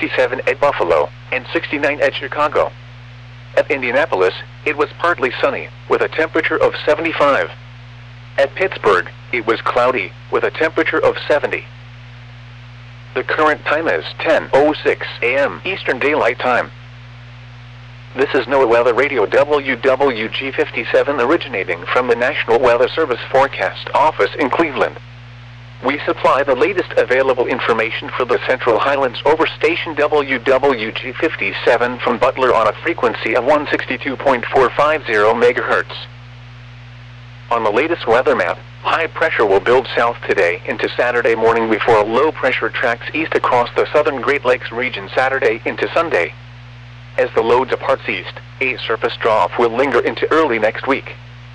67 at Buffalo, and 69 at Chicago. At Indianapolis, it was partly sunny, with a temperature of 75. At Pittsburgh, it was cloudy, with a temperature of 70. The current time is 10:06 a.m. Eastern Daylight Time. This is NOAA Weather Radio WWG57 originating from the National Weather Service Forecast Office in Cleveland. We supply the latest available information for the Central Highlands over station WWG57 from Butler on a frequency of 162.450 MHz. On the latest weather map, high pressure will build south today into Saturday morning before low pressure tracks east across the southern Great Lakes region Saturday into Sunday. As the low departs east, a surface trough will linger into early next week.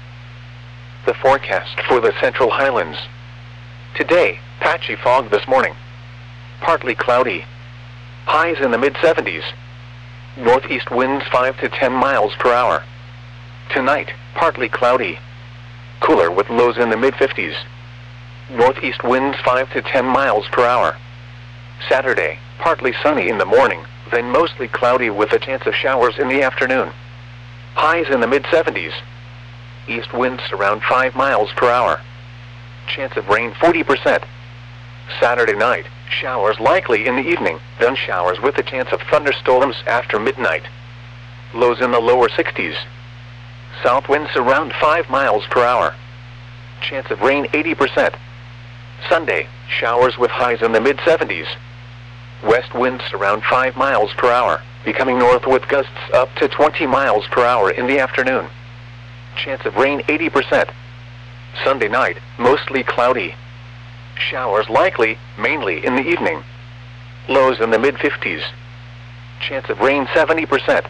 The forecast for the Central Highlands. Today, patchy fog this morning. Partly cloudy. Highs in the mid-70s. Northeast winds 5 to 10 miles per hour. Tonight, partly cloudy. Cooler with lows in the mid-50s. Northeast winds 5 to 10 miles per hour. Saturday, partly sunny in the morning, then mostly cloudy with a chance of showers in the afternoon. Highs in the mid-70s. East winds around 5 miles per hour. Chance of rain 40%. Saturday night, showers likely in the evening, then showers with a chance of thunderstorms after midnight. Lows in the lower 60s. South winds around 5 miles per hour. Chance of rain 80%. Sunday, showers with highs in the mid-70s. West winds around 5 miles per hour, becoming north with gusts up to 20 miles per hour in the afternoon. Chance of rain 80%. Sunday night, mostly cloudy. Showers likely, mainly in the evening. Lows in the mid-50s. Chance of rain 70%.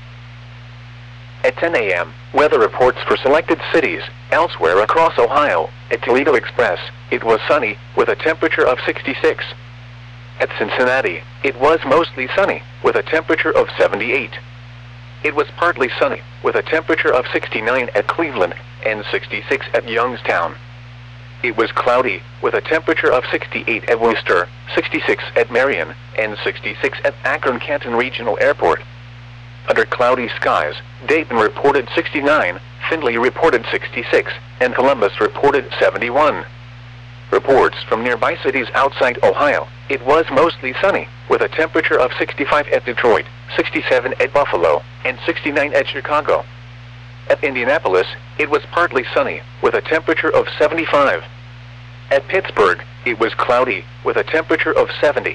At 10 a.m., weather reports for selected cities elsewhere across Ohio. At Toledo Express, it was sunny, with a temperature of 66. At Cincinnati, it was mostly sunny, with a temperature of 78. It was partly sunny, with a temperature of 69 at Cleveland, and 66 at Youngstown. It was cloudy, with a temperature of 68 at Worcester, 66 at Marion, and 66 at Akron-Canton Regional Airport. Under cloudy skies, Dayton reported 69, Findlay reported 66, and Columbus reported 71. Reports from nearby cities outside Ohio, it was mostly sunny, with a temperature of 65 at Detroit, 67 at Buffalo, and 69 at Chicago. At Indianapolis, it was partly sunny, with a temperature of 75. At Pittsburgh, it was cloudy, with a temperature of 70.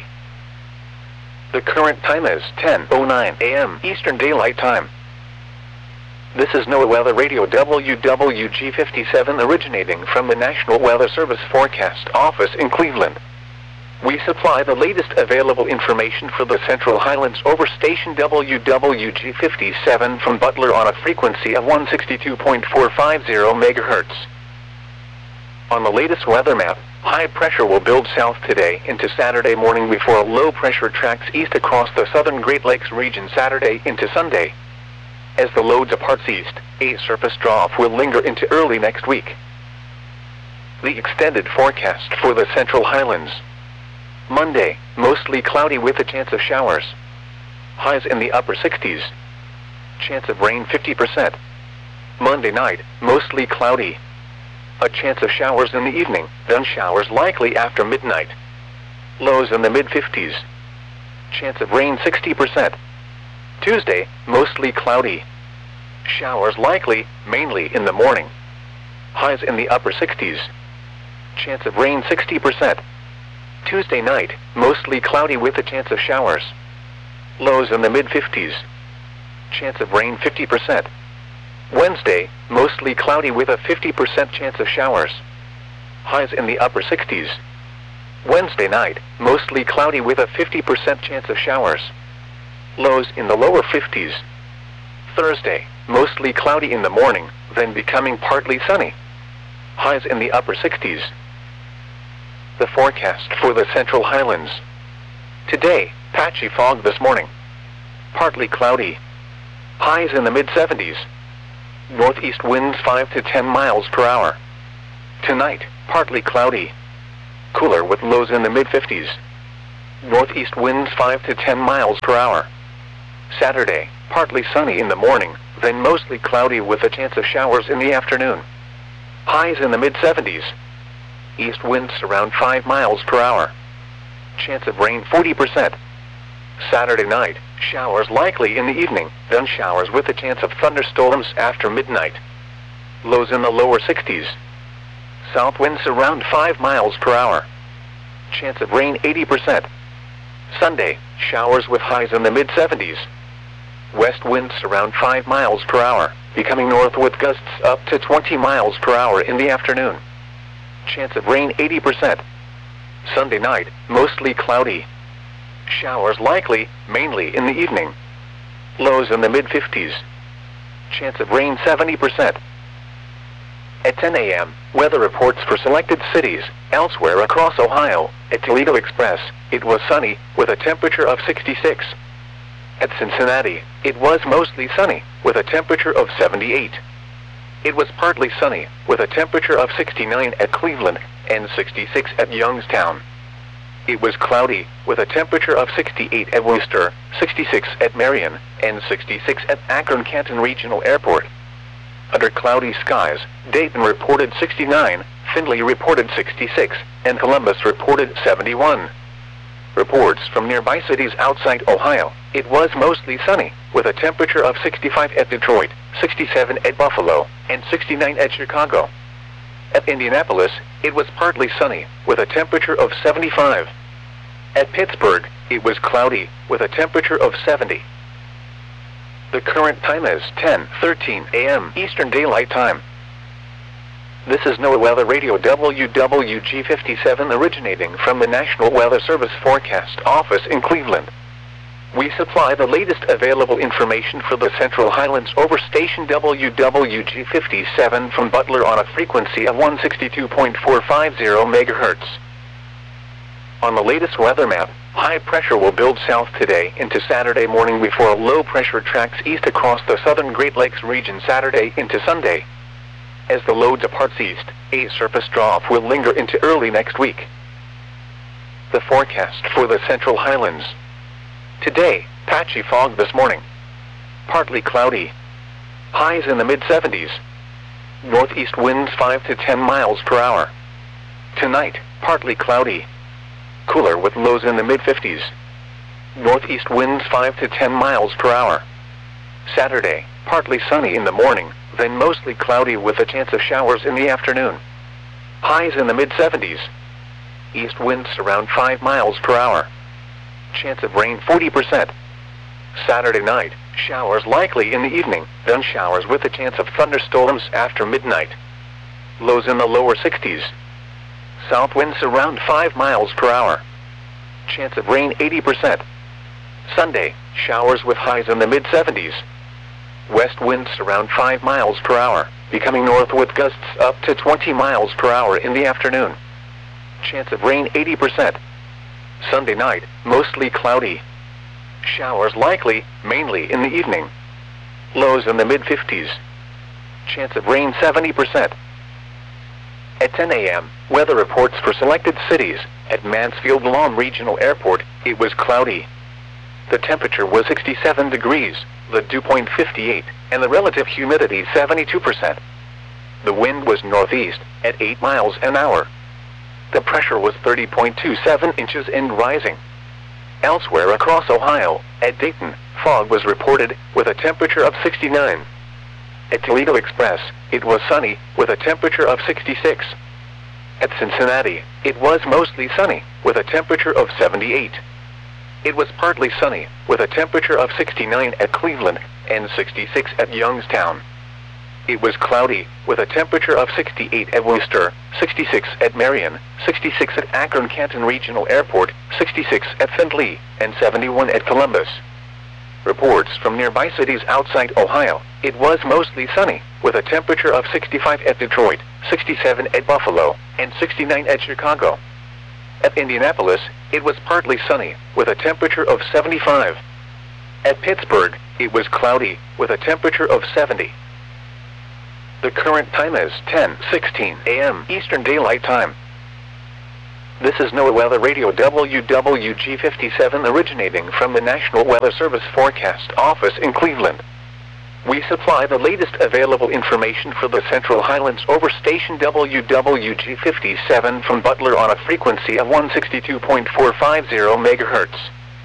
The current time is 10:09 a.m. Eastern Daylight Time. This is NOAA Weather Radio WWG57 originating from the National Weather Service Forecast Office in Cleveland. We supply the latest available information for the Central Highlands over station WWG57 from Butler on a frequency of 162.450 MHz. On the latest weather map, high pressure will build south today into Saturday morning before low pressure tracks east across the southern Great Lakes region Saturday into Sunday. As the low departs east, a surface trough will linger into early next week. The extended forecast for the Central Highlands. Monday, mostly cloudy with a chance of showers. Highs in the upper 60s. Chance of rain 50%. Monday night, mostly cloudy. A chance of showers in the evening, then showers likely after midnight. Lows in the mid-50s. Chance of rain 60%. Tuesday, mostly cloudy. Showers likely, mainly in the morning. Highs in the upper 60s. Chance of rain 60%. Tuesday night, mostly cloudy with a chance of showers. Lows in the mid-50s. Chance of rain 50%. Wednesday, mostly cloudy with a 50% chance of showers. Highs in the upper 60s. Wednesday night, mostly cloudy with a 50% chance of showers. Lows in the lower 50s. Thursday, mostly cloudy in the morning, then becoming partly sunny. Highs in the upper 60s. The forecast for the Central Highlands. Today, patchy fog this morning. Partly cloudy. Highs in the mid-70s. Northeast winds 5 to 10 miles per hour. Tonight, partly cloudy. Cooler with lows in the mid-50s. Northeast winds 5 to 10 miles per hour. Saturday, partly sunny in the morning, then mostly cloudy with a chance of showers in the afternoon. Highs in the mid-70s. East winds around 5 miles per hour. Chance of rain 40%. Saturday night, showers likely in the evening, then showers with a chance of thunderstorms after midnight. Lows in the lower 60s. South winds around 5 miles per hour. Chance of rain 80%. Sunday, showers with highs in the mid-70s. West winds around 5 miles per hour, becoming north with gusts up to 20 miles per hour in the afternoon. Chance of rain 80%. Sunday night, mostly cloudy. Showers likely, mainly in the evening. Lows in the mid-50s. Chance of rain 70%. At 10 a.m., weather reports for selected cities. Elsewhere across Ohio, at Toledo Express, it was sunny, with a temperature of 66. At Cincinnati, it was mostly sunny, with a temperature of 78. It was partly sunny, with a temperature of 69 at Cleveland, and 66 at Youngstown. It was cloudy, with a temperature of 68 at Worcester, 66 at Marion, and 66 at Akron-Canton Regional Airport. Under cloudy skies, Dayton reported 69, Findlay reported 66, and Columbus reported 71. Reports from nearby cities outside Ohio, it was mostly sunny, with a temperature of 65 at Detroit, 67 at Buffalo, and 69 at Chicago. At Indianapolis, it was partly sunny, with a temperature of 75. At Pittsburgh, it was cloudy, with a temperature of 70. The current time is 10:13 a.m. Eastern Daylight Time. This is NOAA Weather Radio WWG57 originating from the National Weather Service Forecast Office in Cleveland. We supply the latest available information for the Central Highlands over station WWG57 from Butler on a frequency of 162.450 MHz. On the latest weather map, high pressure will build south today into Saturday morning before low pressure tracks east across the southern Great Lakes region Saturday into Sunday. As the low departs east, a surface trough will linger into early next week. The forecast for the Central Highlands. Today, patchy fog this morning. Partly cloudy. Highs in the mid-70s. Northeast winds 5 to 10 miles per hour. Tonight, partly cloudy. Cooler with lows in the mid-50s. Northeast winds 5 to 10 miles per hour. Saturday, partly sunny in the morning, then mostly cloudy with a chance of showers in the afternoon. Highs in the mid-70s. East winds around 5 miles per hour. Chance of rain 40%. Saturday night, showers likely in the evening, then showers with a chance of thunderstorms after midnight. Lows in the lower 60s. South winds around 5 miles per hour. Chance of rain 80%. Sunday, showers with highs in the mid-70s. West winds around 5 miles per hour, becoming north with gusts up to 20 miles per hour in the afternoon. Chance of rain 80%. Sunday night, mostly cloudy. Showers likely, mainly in the evening. Lows in the mid-50s. Chance of rain 70%. At 10 a.m., weather reports for selected cities. At Mansfield-Lawn Regional Airport, it was cloudy. The temperature was 67 degrees, the dew point 58, and the relative humidity 72%. The wind was northeast, at 8 miles an hour. The pressure was 30.27 inches and rising. Elsewhere across Ohio, at Dayton, fog was reported, with a temperature of 69. At Toledo Express, it was sunny, with a temperature of 66. At Cincinnati, it was mostly sunny, with a temperature of 78. It was partly sunny, with a temperature of 69 at Cleveland, and 66 at Youngstown. It was cloudy, with a temperature of 68 at Worcester, 66 at Marion, 66 at Akron-Canton Regional Airport, 66 at Findlay, and 71 at Columbus. Reports from nearby cities outside Ohio, it was mostly sunny, with a temperature of 65 at Detroit, 67 at Buffalo, and 69 at Chicago. At Indianapolis, it was partly sunny, with a temperature of 75. At Pittsburgh, it was cloudy, with a temperature of 70. The current time is 10:16 a.m. Eastern Daylight Time. This is NOAA Weather Radio WWG57 originating from the National Weather Service Forecast Office in Cleveland. We supply the latest available information for the Central Highlands over station WWG57 from Butler on a frequency of 162.450 MHz.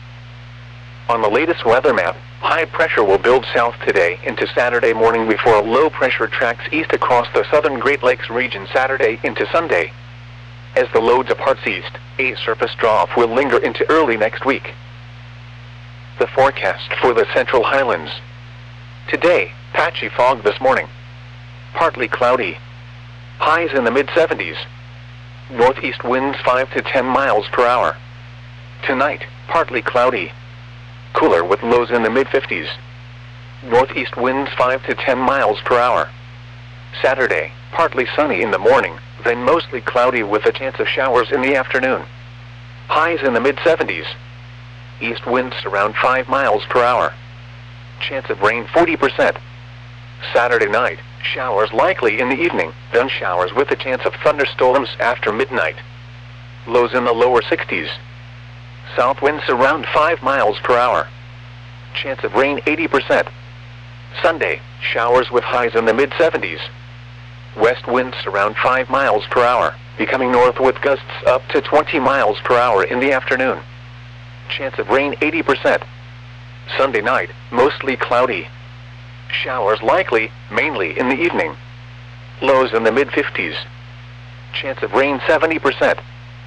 On the latest weather map, high pressure will build south today into Saturday morning before low pressure tracks east across the southern Great Lakes region Saturday into Sunday. As the low departs east, a surface trough will linger into early next week. The forecast for the Central Highlands. Today, patchy fog this morning. Partly cloudy. Highs in the mid-70s. Northeast winds 5 to 10 miles per hour. Tonight, partly cloudy. Cooler with lows in the mid-50s. Northeast winds 5 to 10 miles per hour. Saturday, partly sunny in the morning, then mostly cloudy with a chance of showers in the afternoon. Highs in the mid-70s. East winds around 5 miles per hour. Chance of rain 40%. Saturday night, showers likely in the evening, then showers with a chance of thunderstorms after midnight. Lows in the lower 60s. South winds around 5 miles per hour. Chance of rain 80%. Sunday, showers with highs in the mid-70s. West winds around 5 miles per hour, becoming north with gusts up to 20 miles per hour in the afternoon. Chance of rain 80%. Sunday night, mostly cloudy. Showers likely, mainly in the evening. Lows in the mid-50s. Chance of rain 70%.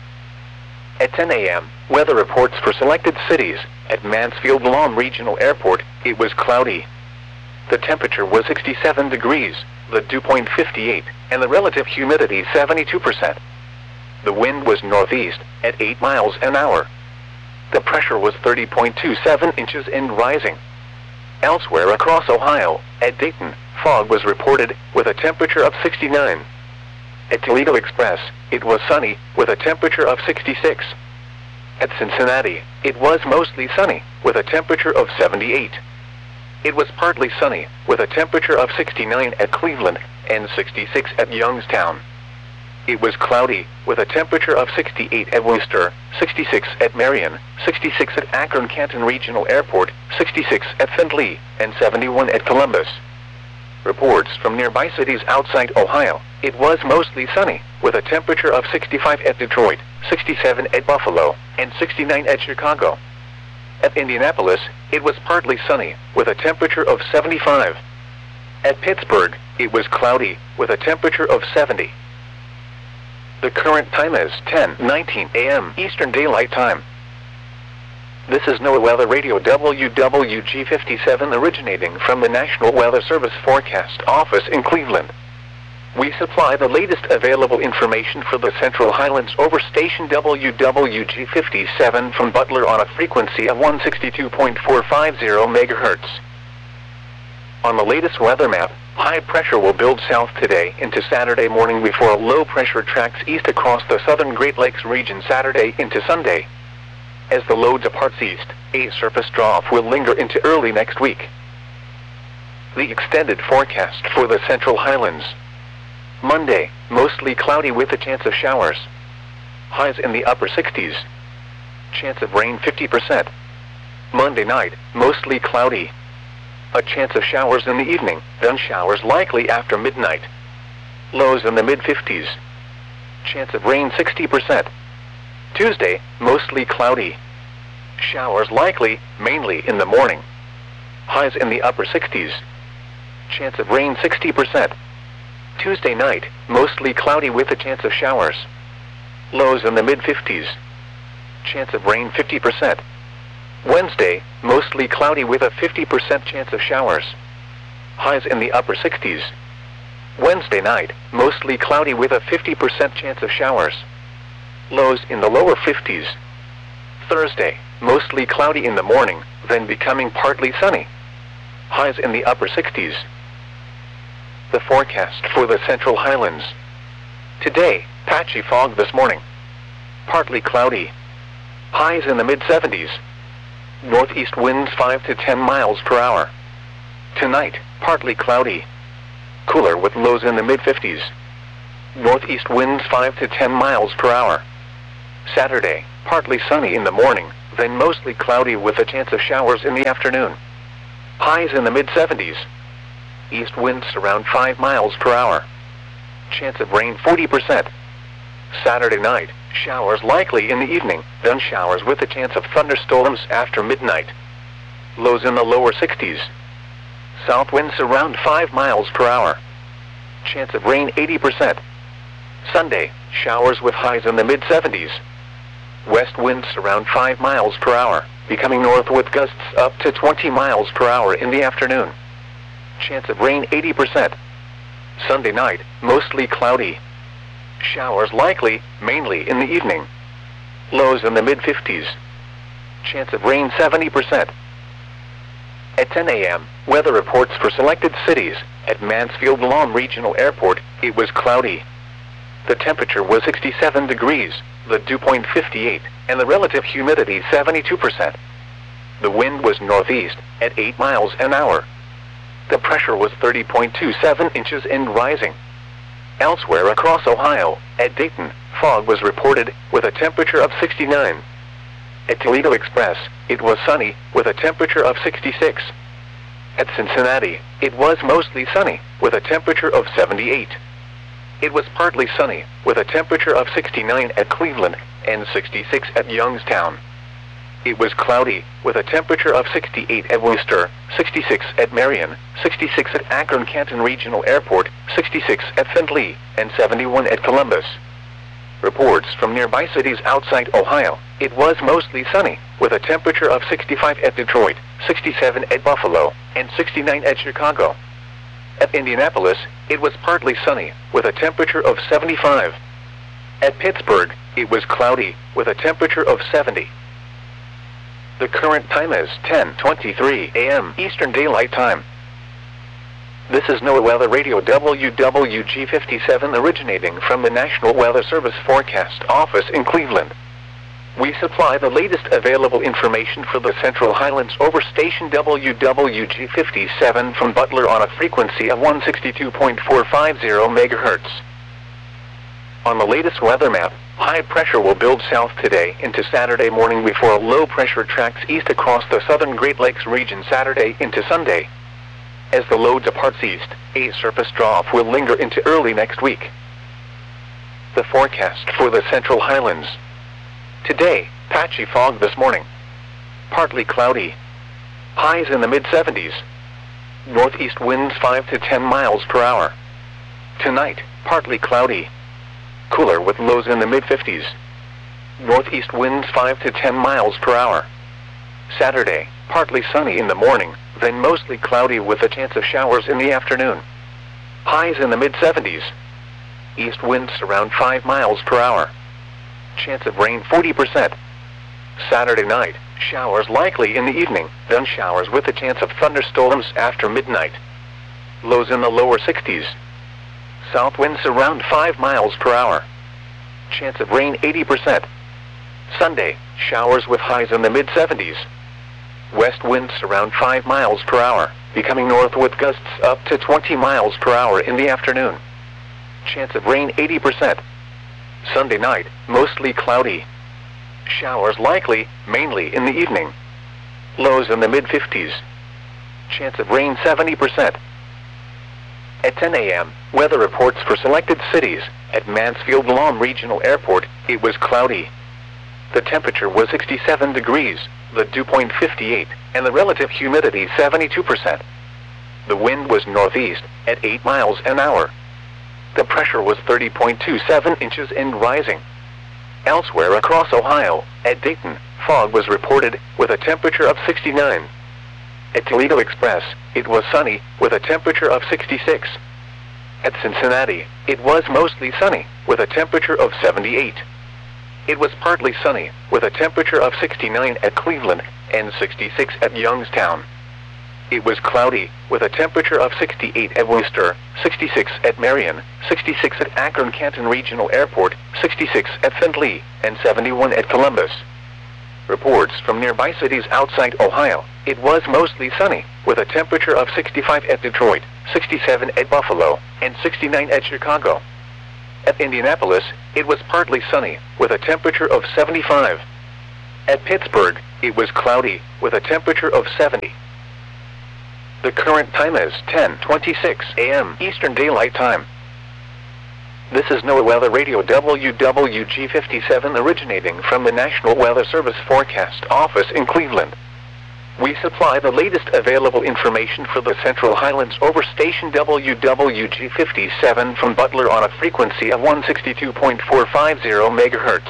At 10 a.m., weather reports for selected cities. At Mansfield Lawn Regional Airport, it was cloudy. The temperature was 67 degrees, the dew point 58, and the relative humidity 72%. The wind was northeast, at 8 miles an hour. The pressure was 30.27 inches and rising. Elsewhere across Ohio, at Dayton, fog was reported, with a temperature of 69. At Toledo Express, it was sunny, with a temperature of 66. At Cincinnati, it was mostly sunny, with a temperature of 78. It was partly sunny, with a temperature of 69 at Cleveland, and 66 at Youngstown. It was cloudy, with a temperature of 68 at Worcester, 66 at Marion, 66 at Akron-Canton Regional Airport, 66 at Findlay, and 71 at Columbus. Reports from nearby cities outside Ohio, it was mostly sunny, with a temperature of 65 at Detroit, 67 at Buffalo, and 69 at Chicago. At Indianapolis, it was partly sunny, with a temperature of 75. At Pittsburgh, it was cloudy, with a temperature of 70. The current time is 10:19 a.m. Eastern Daylight Time. This is NOAA Weather Radio WWG57 originating from the National Weather Service Forecast Office in Cleveland. We supply the latest available information for the Central Highlands over station WWG57 from Butler on a frequency of 162.450 MHz. On the latest weather map, high pressure will build south today into Saturday morning before low pressure tracks east across the southern Great Lakes region Saturday into Sunday. As the low departs east, a surface trough will linger into early next week. The extended forecast for the Central Highlands. Monday, mostly cloudy with a chance of showers. Highs in the upper 60s. Chance of rain 50%. Monday night, mostly cloudy. A chance of showers in the evening, then showers likely after midnight. Lows in the mid-50s. Chance of rain 60%. Tuesday, mostly cloudy. Showers likely, mainly in the morning. Highs in the upper 60s. Chance of rain 60%. Tuesday night, mostly cloudy with a chance of showers. Lows in the mid-50s. Chance of rain 50%. Wednesday, mostly cloudy with a 50% chance of showers. Highs in the upper 60s. Wednesday night, mostly cloudy with a 50% chance of showers. Lows in the lower 50s. Thursday, mostly cloudy in the morning, then becoming partly sunny. Highs in the upper 60s. The forecast for the Central Highlands. Today, patchy fog this morning. Partly cloudy. Highs in the mid-70s. Northeast winds 5 to 10 miles per hour. Tonight, partly cloudy. Cooler with lows in the mid-50s. Northeast winds 5 to 10 miles per hour. Saturday, partly sunny in the morning, then mostly cloudy with a chance of showers in the afternoon. Highs in the mid-70s. East winds around 5 miles per hour. Chance of rain 40%. Saturday night, showers likely in the evening, then showers with a chance of thunderstorms after midnight. Lows in the lower 60s. South winds around 5 miles per hour. Chance of rain 80%. Sunday, showers with highs in the mid-70s. West winds around 5 miles per hour, becoming north with gusts up to 20 miles per hour in the afternoon. Chance of rain 80%. Sunday night, mostly cloudy. Showers likely, mainly in the evening. Lows in the mid-50s. Chance of rain 70%. At 10 a.m., weather reports for selected cities. At Mansfield-Lom Regional Airport, it was cloudy. The temperature was 67 degrees, the dew point 58, and the relative humidity 72%. The wind was northeast, at 8 miles an hour. The pressure was 30.27 inches and rising. Elsewhere across Ohio, at Dayton, fog was reported, with a temperature of 69. At Toledo Express, it was sunny, with a temperature of 66. At Cincinnati, it was mostly sunny, with a temperature of 78. It was partly sunny, with a temperature of 69 at Cleveland, and 66 at Youngstown. It was cloudy, with a temperature of 68 at Worcester, 66 at Marion, 66 at Akron-Canton Regional Airport, 66 at Findlay, and 71 at Columbus. Reports from nearby cities outside Ohio, it was mostly sunny, with a temperature of 65 at Detroit, 67 at Buffalo, and 69 at Chicago. At Indianapolis, it was partly sunny, with a temperature of 75. At Pittsburgh, it was cloudy, with a temperature of 70. The current time is 10:23 a.m. Eastern Daylight Time. This is NOAA Weather Radio WWG57 originating from the National Weather Service Forecast Office in Cleveland. We supply the latest available information for the Central Highlands over station WWG57 from Butler on a frequency of 162.450 MHz. On the latest weather map, high pressure will build south today into Saturday morning before low pressure tracks east across the southern Great Lakes region Saturday into Sunday. As the low departs east, a surface trough will linger into early next week. The forecast for the Central Highlands. Today, patchy fog this morning. Partly cloudy. Highs in the mid-70s. Northeast winds 5 to 10 miles per hour. Tonight, partly cloudy. Cooler with lows in the mid-50s. Northeast winds 5 to 10 miles per hour. Saturday, partly sunny in the morning, then mostly cloudy with a chance of showers in the afternoon. Highs in the mid-70s. East winds around 5 miles per hour. Chance of rain 40%. Saturday night, showers likely in the evening, then showers with a chance of thunderstorms after midnight. Lows in the lower 60s. South winds around 5 miles per hour. Chance of rain 80%. Sunday, showers with highs in the mid-70s. West winds around 5 miles per hour, becoming north with gusts up to 20 miles per hour in the afternoon. Chance of rain 80%. Sunday night, mostly cloudy. Showers likely, mainly in the evening. Lows in the mid-50s. Chance of rain 70%. At 10 a.m., weather reports for selected cities. At Mansfield-Lom Regional Airport, it was cloudy. The temperature was 67 degrees, the dew point 58, and the relative humidity 72%. The wind was northeast, at 8 miles an hour. The pressure was 30.27 inches and rising. Elsewhere across Ohio, at Dayton, fog was reported, with a temperature of 69. At Toledo Express, it was sunny, with a temperature of 66. At Cincinnati, it was mostly sunny, with a temperature of 78. It was partly sunny, with a temperature of 69 at Cleveland, and 66 at Youngstown. It was cloudy, with a temperature of 68 at Worcester, 66 at Marion, 66 at Akron-Canton Regional Airport, 66 at Findlay, and 71 at Columbus. Reports from nearby cities outside Ohio, it was mostly sunny, with a temperature of 65 at Detroit, 67 at Buffalo, and 69 at Chicago. At Indianapolis, it was partly sunny, with a temperature of 75. At Pittsburgh, it was cloudy, with a temperature of 70. The current time is 10:26 a.m. Eastern Daylight Time. This is NOAA Weather Radio WWG57 originating from the National Weather Service Forecast Office in Cleveland. We supply the latest available information for the Central Highlands over station WWG57 from Butler on a frequency of 162.450 MHz.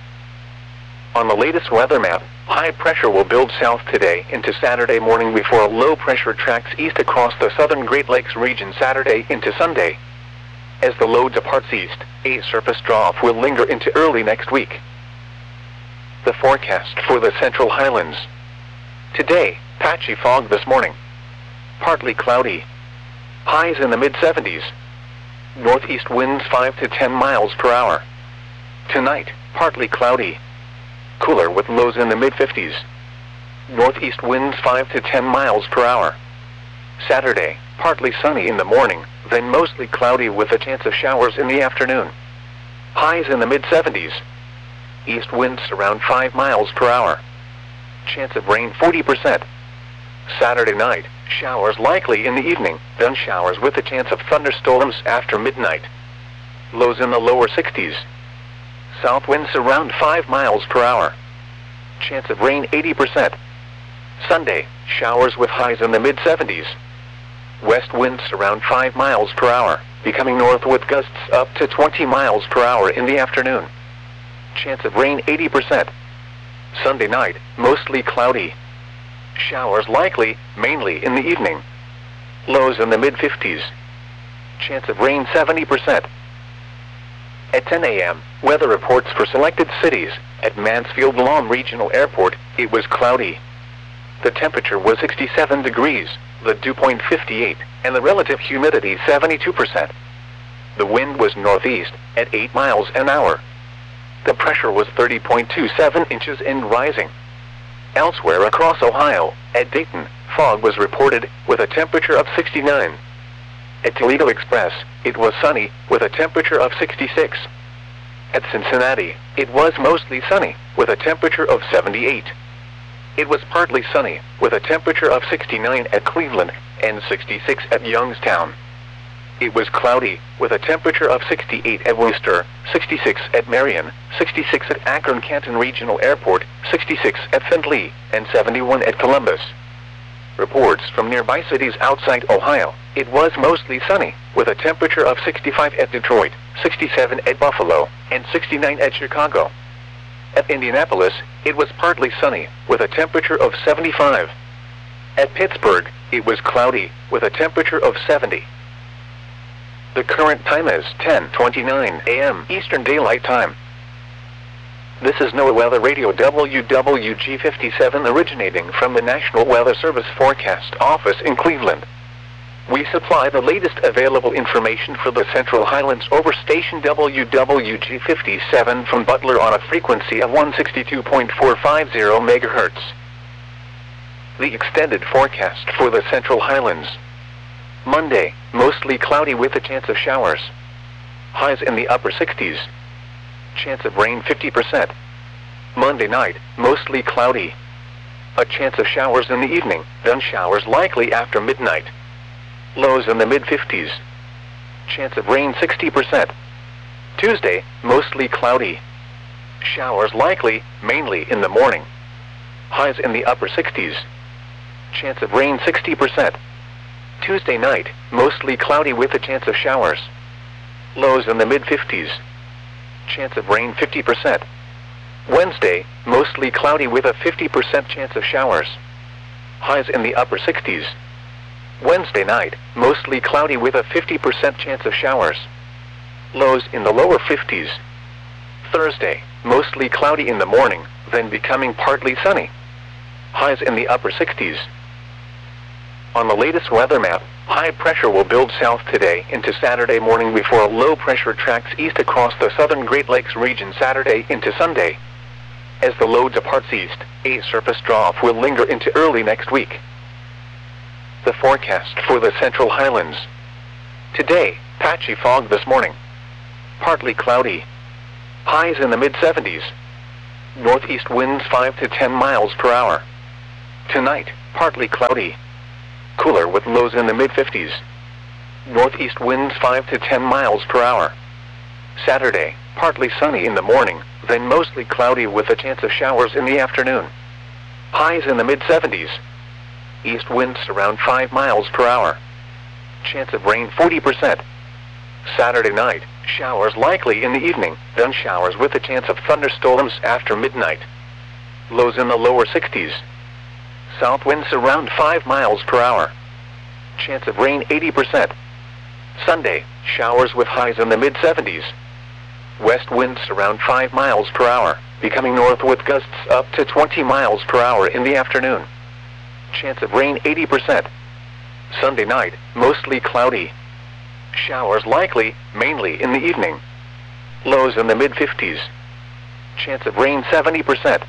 On the latest weather map, high pressure will build south today into Saturday morning before low pressure tracks east across the southern Great Lakes region Saturday into Sunday. As the low departs east, a surface trough will linger into early next week. The forecast for the Central Highlands. Today, patchy fog this morning. Partly cloudy. Highs in the mid-70s. Northeast winds 5 to 10 miles per hour. Tonight, partly cloudy. Cooler with lows in the mid-50s. Northeast winds 5 to 10 miles per hour. Saturday, partly sunny in the morning, then mostly cloudy with a chance of showers in the afternoon. Highs in the mid-70s. East winds around 5 miles per hour. Chance of rain 40%. Saturday night, showers likely in the evening, then showers with a chance of thunderstorms after midnight. Lows in the lower 60s. South winds around 5 miles per hour. Chance of rain 80%. Sunday, showers with highs in the mid-70s. West winds around 5 miles per hour, becoming north with gusts up to 20 miles per hour in the afternoon. Chance of rain 80%. Sunday night, mostly cloudy. Showers likely, mainly in the evening. Lows in the mid-50s. Chance of rain 70%. At 10 a.m., weather reports for selected cities. At Mansfield Lahm Regional Airport, it was cloudy. The temperature was 67 degrees, the dew point 58, and the relative humidity 72%. The wind was northeast, at 8 miles an hour. The pressure was 30.27 inches and rising. Elsewhere across Ohio, at Dayton, fog was reported, with a temperature of 69. At Toledo Express, it was sunny, with a temperature of 66. At Cincinnati, it was mostly sunny, with a temperature of 78. It was partly sunny, with a temperature of 69 at Cleveland, and 66 at Youngstown. It was cloudy, with a temperature of 68 at Worcester, 66 at Marion, 66 at Akron-Canton Regional Airport, 66 at Findlay, and 71 at Columbus. Reports from nearby cities outside Ohio, it was mostly sunny, with a temperature of 65 at Detroit, 67 at Buffalo, and 69 at Chicago. At Indianapolis, it was partly sunny, with a temperature of 75. At Pittsburgh, it was cloudy, with a temperature of 70. The current time is 10:29 a.m. Eastern Daylight Time. This is NOAA Weather Radio WWG57 originating from the National Weather Service Forecast Office in Cleveland. We supply the latest available information for the Central Highlands over station WWG57 from Butler on a frequency of 162.450 MHz. The extended forecast for the Central Highlands. Monday, mostly cloudy with a chance of showers. Highs in the upper 60s. Chance of rain 50%. Monday night, mostly cloudy. A chance of showers in the evening, then showers likely after midnight. Lows in the mid-50s. Chance of rain 60%. Tuesday, mostly cloudy. Showers likely, mainly in the morning. Highs in the upper 60s. Chance of rain 60%. Tuesday night, mostly cloudy with a chance of showers. Lows in the mid-50s. Chance of rain 50%. Wednesday, mostly cloudy with a 50% chance of showers. Highs in the upper 60s. Wednesday night, mostly cloudy with a 50% chance of showers. Lows in the lower 50s. Thursday, mostly cloudy in the morning, then becoming partly sunny. Highs in the upper 60s. On the latest weather map, high pressure will build south today into Saturday morning before low pressure tracks east across the southern Great Lakes region Saturday into Sunday. As the low departs east, a surface trough will linger into early next week. The forecast for the Central Highlands. Today, patchy fog this morning. partly cloudy. Highs in the mid-70s. Northeast winds 5 to 10 miles per hour. Tonight, partly cloudy. Cooler with lows in the mid-50s. Northeast winds 5 to 10 miles per hour. Saturday, partly sunny in the morning, then mostly cloudy with a chance of showers in the afternoon. Highs in the mid-70s. East winds around 5 miles per hour. Chance of rain 40%. Saturday night, showers likely in the evening, then showers with a chance of thunderstorms after midnight. Lows in the lower 60s. South winds around 5 miles per hour. Chance of rain 80%. Sunday, showers with highs in the mid-70s. West winds around 5 miles per hour, becoming north with gusts up to 20 miles per hour in the afternoon. Chance of rain 80%. Sunday night, mostly cloudy. Showers likely, mainly in the evening. Lows in the mid-50s. Chance of rain 70%.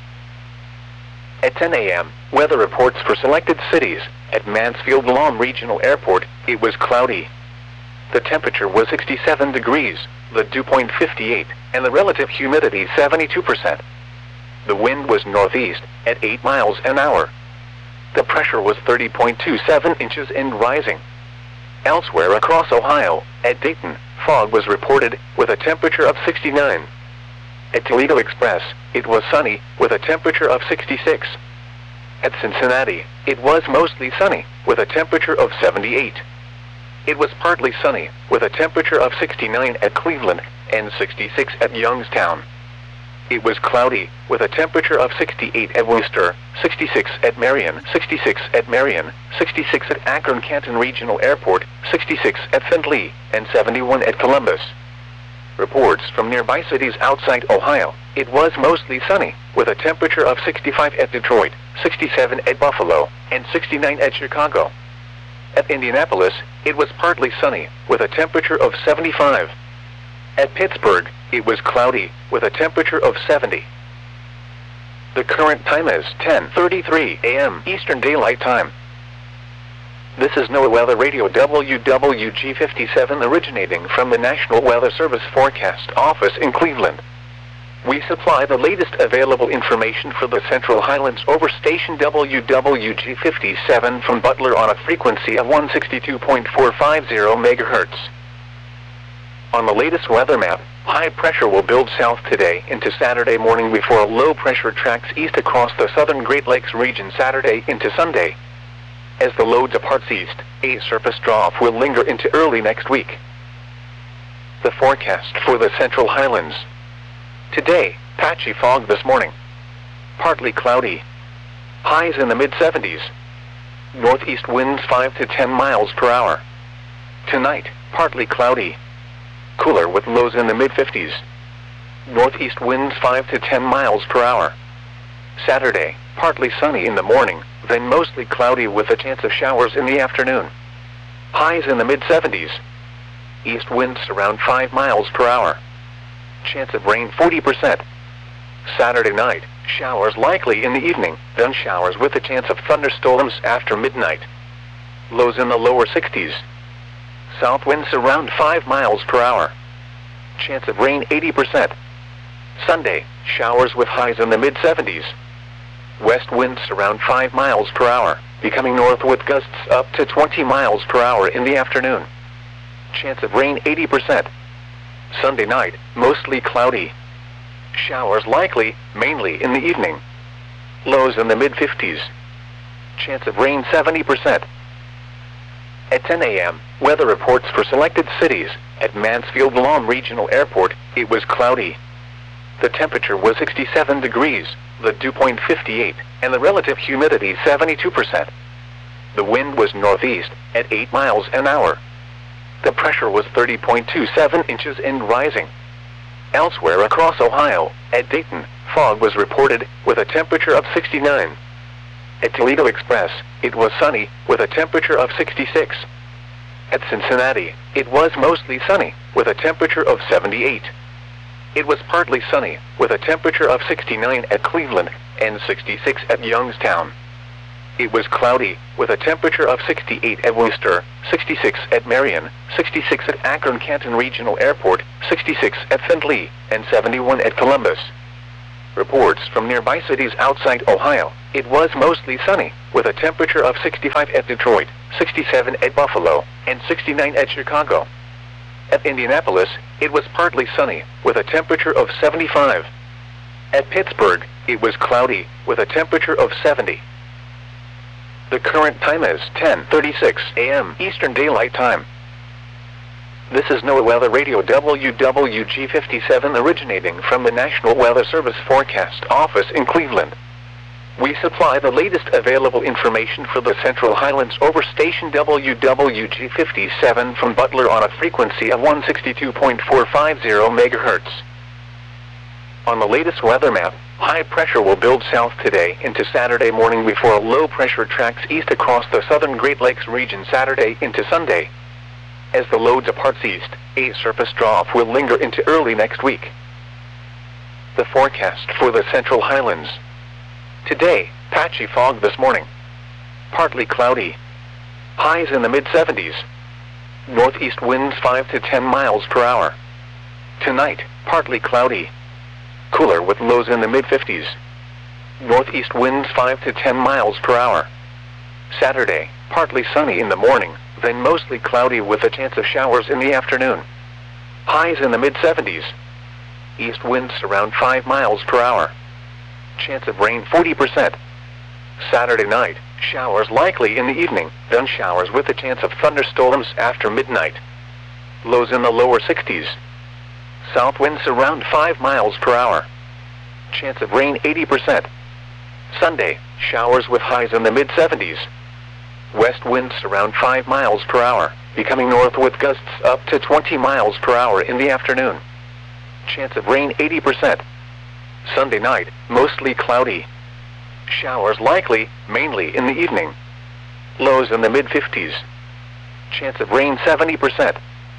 At 10 a.m., weather reports for selected cities. At Mansfield Lahm Regional Airport, it was cloudy. The temperature was 67 degrees, the dew point 58, and the relative humidity 72%. The wind was northeast, at 8 miles an hour. The pressure was 30.27 inches and rising. Elsewhere across Ohio, at Dayton, fog was reported, with a temperature of 69. At Toledo Express, it was sunny, with a temperature of 66. At Cincinnati, it was mostly sunny, with a temperature of 78. It was partly sunny, with a temperature of 69 at Cleveland, and 66 at Youngstown. It was cloudy, with a temperature of 68 at Worcester, 66 at Marion, 66 at Marion, 66 at Akron-Canton Regional Airport, 66 at Findlay, and 71 at Columbus. Reports from nearby cities outside Ohio, it was mostly sunny, with a temperature of 65 at Detroit, 67 at Buffalo, and 69 at Chicago. At Indianapolis, it was partly sunny, with a temperature of 75. At Pittsburgh, it was cloudy, with a temperature of 70. The current time is 10:33 a.m. Eastern Daylight Time. This is NOAA Weather Radio WWG57 originating from the National Weather Service Forecast Office in Cleveland. We supply the latest available information for the Central Highlands over station WWG57 from Butler on a frequency of 162.450 MHz. On the latest weather map, high pressure will build south today into Saturday morning before low pressure tracks east across the southern Great Lakes region Saturday into Sunday. As the low departs east, a surface trough will linger into early next week. The forecast for the Central Highlands. Today, patchy fog this morning. Partly cloudy. Highs in the mid-70s. Northeast winds 5 to 10 miles per hour. Tonight, partly cloudy. Cooler with lows in the mid-50s. Northeast winds 5 to 10 miles per hour. Saturday, partly sunny in the morning, then mostly cloudy with a chance of showers in the afternoon. Highs in the mid-70s. East winds around 5 miles per hour. Chance of rain 40%. Saturday night, showers likely in the evening, then showers with a chance of thunderstorms after midnight. Lows in the lower 60s. South winds around 5 miles per hour. Chance of rain 80%. Sunday, showers with highs in the mid-70s. West winds around 5 miles per hour, becoming north with gusts up to 20 miles per hour in the afternoon. Chance of rain 80%. Sunday night, mostly cloudy. Showers likely, mainly in the evening. Lows in the mid-50s. Chance of rain 70%. At 10 a.m., weather reports for selected cities. At Mansfield Lahm Regional Airport, it was cloudy. The temperature was 67 degrees, the dew point 58, and the relative humidity 72%. The wind was northeast, at 8 miles an hour. The pressure was 30.27 inches and rising. Elsewhere across Ohio, at Dayton, fog was reported, with a temperature of 69. At Toledo Express, it was sunny, with a temperature of 66. At Cincinnati, it was mostly sunny, with a temperature of 78. It was partly sunny, with a temperature of 69 at Cleveland, and 66 at Youngstown. it was cloudy, with a temperature of 68 at Worcester, 66 at Marion, 66 at Akron-Canton Regional Airport, 66 at Findlay, and 71 at Columbus. Reports from nearby cities outside Ohio, it was mostly sunny, with a temperature of 65 at Detroit, 67 at Buffalo, and 69 at Chicago. At Indianapolis, it was partly sunny, with a temperature of 75. At Pittsburgh, it was cloudy, with a temperature of 70. The current time is 10:36 a.m. Eastern Daylight Time. This is NOAA Weather Radio WWG57 originating from the National Weather Service Forecast Office in Cleveland. We supply the latest available information for the Central Highlands over station WWG57 from Butler on a frequency of 162.450 MHz. On the latest weather map, high pressure will build south today into Saturday morning before low pressure tracks east across the southern Great Lakes region Saturday into Sunday. As the low departs east, a surface trough will linger into early next week. The forecast for the Central Highlands. Today, patchy fog this morning. Partly cloudy. Highs in the mid-70s. Northeast winds 5 to 10 miles per hour. Tonight, partly cloudy. Cooler with lows in the mid-50s. Northeast winds 5 to 10 miles per hour. Saturday, partly sunny in the morning, then mostly cloudy with a chance of showers in the afternoon. Highs in the mid-70s. East winds around 5 miles per hour. Chance of rain 40%. Saturday night, showers likely in the evening, then showers with a chance of thunderstorms after midnight. Lows in the lower 60s. South winds around 5 miles per hour. Chance of rain 80%. Sunday, showers with highs in the mid-70s. West winds around 5 miles per hour, becoming north with gusts up to 20 miles per hour in the afternoon. Chance of rain 80%. Sunday night, mostly cloudy. Showers likely, mainly in the evening. Lows in the mid-50s. Chance of rain 70%.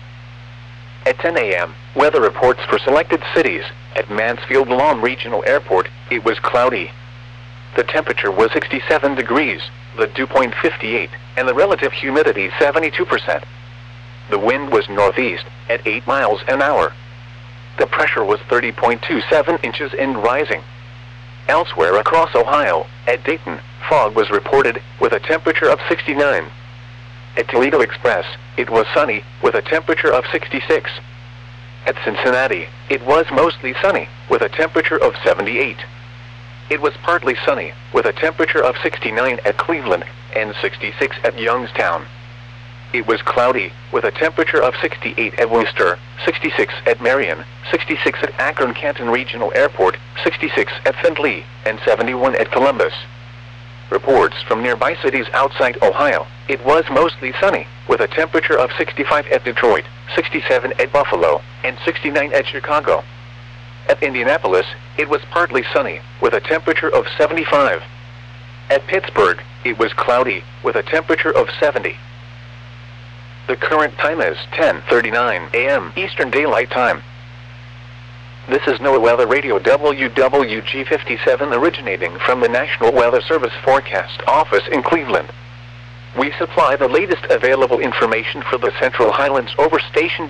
At 10 a.m., weather reports for selected cities. At Mansfield Lawn Regional Airport, it was cloudy. The temperature was 67 degrees, the dew point 58, and the relative humidity 72%. The wind was northeast, at 8 miles an hour. The pressure was 30.27 inches and rising. Elsewhere across Ohio, at Dayton, fog was reported, with a temperature of 69. At Toledo Express, it was sunny, with a temperature of 66. At Cincinnati, it was mostly sunny, with a temperature of 78. It was partly sunny, with a temperature of 69 at Cleveland, and 66 at Youngstown. It was cloudy, with a temperature of 68 at Worcester, 66 at Marion, 66 at Akron-Canton Regional Airport, 66 at Findlay, and 71 at Columbus. Reports from nearby cities outside Ohio, it was mostly sunny, with a temperature of 65 at Detroit, 67 at Buffalo, and 69 at Chicago. At Indianapolis, it was partly sunny, with a temperature of 75. At Pittsburgh, it was cloudy, with a temperature of 70. The current time is 10:39 a.m. Eastern Daylight Time. This is NOAA Weather Radio WWG57 originating from the National Weather Service Forecast Office in Cleveland. We supply the latest available information for the Central Highlands over station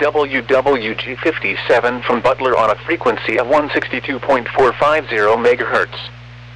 WWG57 from Butler on a frequency of 162.450 MHz.